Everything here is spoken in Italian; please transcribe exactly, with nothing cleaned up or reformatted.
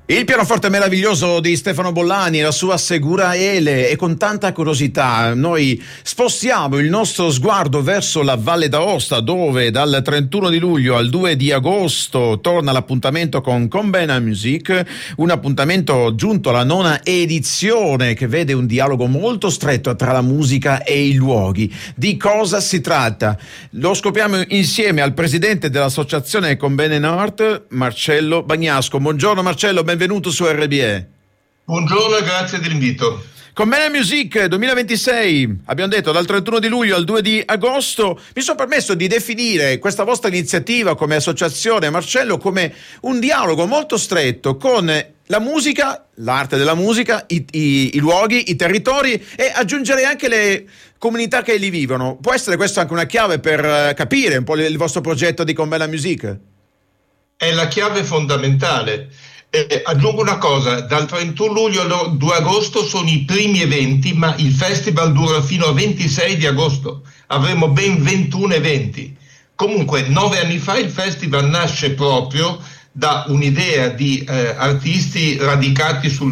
Il pianoforte meraviglioso di Stefano Bollani, la sua Segura Ele, e con tanta curiosità noi spostiamo il nostro sguardo verso la Valle d'Aosta, dove dal trentuno di luglio al due di agosto torna l'appuntamento con Combena Music, un appuntamento giunto alla nona edizione che vede un dialogo molto stretto tra la musica e i luoghi. Di cosa si tratta? Lo scopriamo insieme al presidente dell'associazione Combena Art, Marcello Bagnasco. Buongiorno Marcello, benvenuto su R B E. Buongiorno e grazie dell'invito. Combena Music duemilaventisei, abbiamo detto dal trentuno di luglio al due di agosto. Mi sono permesso di definire questa vostra iniziativa come associazione, Marcello, come un dialogo molto stretto con la musica, l'arte della musica, i, i, i luoghi, i territori, e aggiungerei anche le comunità che li vivono. Può essere questa anche una chiave per capire un po' il vostro progetto di Combena Music? È la chiave fondamentale. Eh, aggiungo una cosa: dal trentuno luglio al due agosto sono i primi eventi, ma il festival dura fino al ventisei di agosto. Avremo ben ventuno eventi. Comunque, nove anni fa il festival nasce proprio da un'idea di eh, artisti radicati sul